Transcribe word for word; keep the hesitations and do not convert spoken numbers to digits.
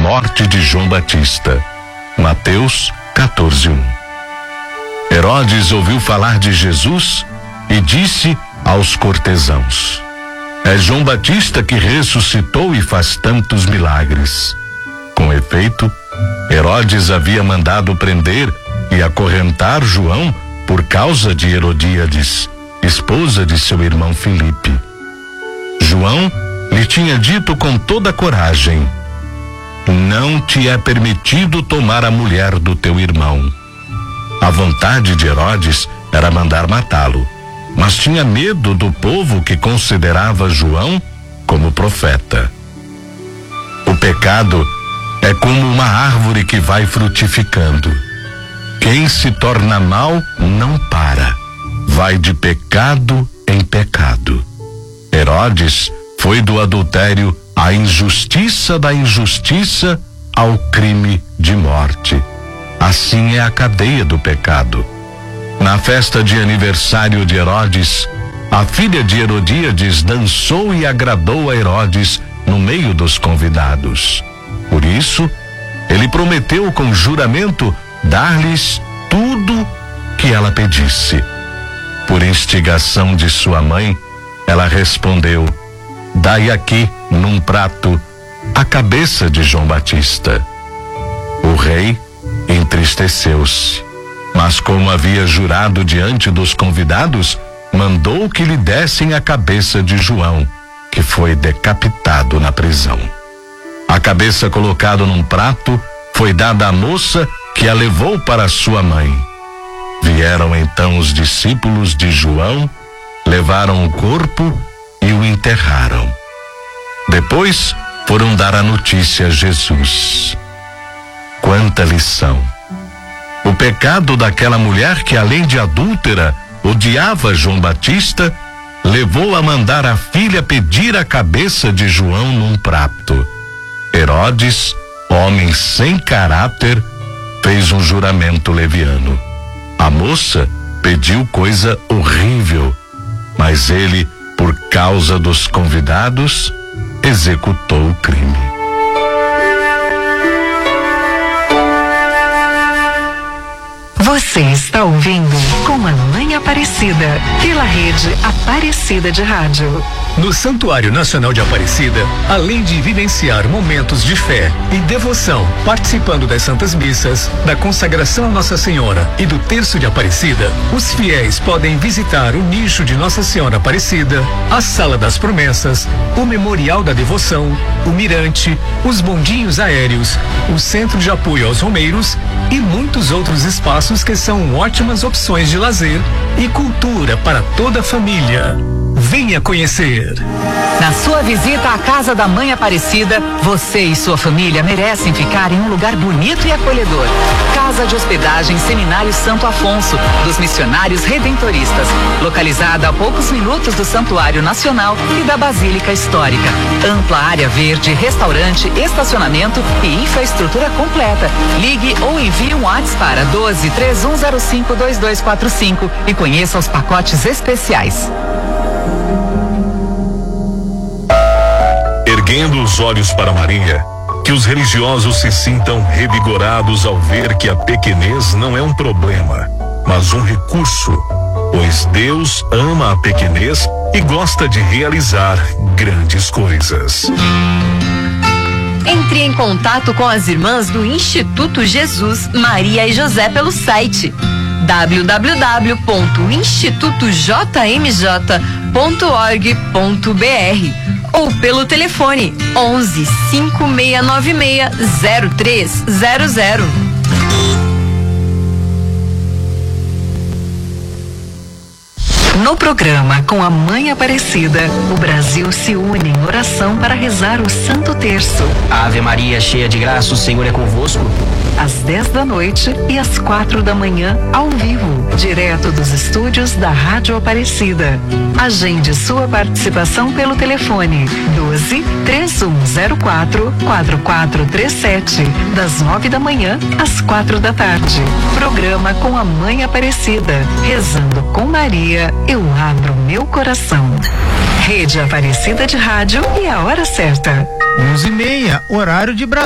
morte de João Batista. Mateus quatorze, um. Herodes ouviu falar de Jesus e disse aos cortesãos: é João Batista que ressuscitou e faz tantos milagres. Com efeito, Herodes havia mandado prender e acorrentar João por causa de Herodíades, esposa de seu irmão Filipe. João lhe tinha dito com toda coragem: não te é permitido tomar a mulher do teu irmão. A vontade de Herodes era mandar matá-lo, mas tinha medo do povo que considerava João como profeta. O pecado é como uma árvore que vai frutificando. Quem se torna mau não para, vai de pecado em pecado. Herodes foi do adultério à injustiça, da injustiça ao crime de morte. Assim é a cadeia do pecado. Na festa de aniversário de Herodes, a filha de Herodíades dançou e agradou a Herodes no meio dos convidados. Por isso, ele prometeu com juramento dar-lhes tudo que ela pedisse. Por instigação de sua mãe, ela respondeu: dai aqui, num prato, a cabeça de João Batista. O rei entristeceu-se, mas como havia jurado diante dos convidados, mandou que lhe dessem a cabeça de João, que foi decapitado na prisão. A cabeça colocada num prato foi dada à moça, que a levou para sua mãe. Vieram então os discípulos de João, levaram o corpo e o enterraram. Depois foram dar a notícia a Jesus. Quanta lição! O pecado daquela mulher que, além de adúltera, odiava João Batista, levou a mandar a filha pedir a cabeça de João num prato. Herodes, homem sem caráter, fez um juramento leviano. A moça pediu coisa horrível, mas ele, por causa dos convidados, executou o crime. Você está ouvindo Com a Mãe Aparecida, pela rede Aparecida de Rádio. No Santuário Nacional de Aparecida, além de vivenciar momentos de fé e devoção, participando das Santas Missas, da consagração a Nossa Senhora e do Terço de Aparecida, os fiéis podem visitar o nicho de Nossa Senhora Aparecida, a Sala das Promessas, o Memorial da Devoção, o Mirante, os bondinhos aéreos, o Centro de Apoio aos Romeiros e muitos outros espaços que são ótimas opções de lazer e cultura para toda a família. Venha conhecer. Na sua visita à Casa da Mãe Aparecida, você e sua família merecem ficar em um lugar bonito e acolhedor. Casa de Hospedagem Seminário Santo Afonso, dos Missionários Redentoristas, localizada a poucos minutos do Santuário Nacional e da Basílica Histórica. Ampla área verde, restaurante, estacionamento e infraestrutura completa. Ligue ou envie um WhatsApp para doze, três um zero cinco, dois dois quatro cinco e conheça os pacotes especiais. Erguendo os olhos para Maria, que os religiosos se sintam revigorados ao ver que a pequenez não é um problema, mas um recurso, pois Deus ama a pequenez e gosta de realizar grandes coisas. Entre em contato com as irmãs do Instituto Jesus, Maria e José pelo site w w w ponto instituto j m j ponto org ponto b r ou pelo telefone onze, cinco seis nove seis, zero três zero zero. No programa Com a Mãe Aparecida, o Brasil se une em oração para rezar o Santo Terço. Ave Maria, cheia de graça, o Senhor é convosco. Às dez da noite e às quatro da manhã, ao vivo, direto dos estúdios da Rádio Aparecida. Agende sua participação pelo telefone doze, três um zero quatro, quatro quatro três sete, das nove da manhã às quatro da tarde. Programa Com a Mãe Aparecida, rezando com Maria, eu abro meu coração. Rede Aparecida de Rádio e a hora certa. onze e meia, horário de Brasília.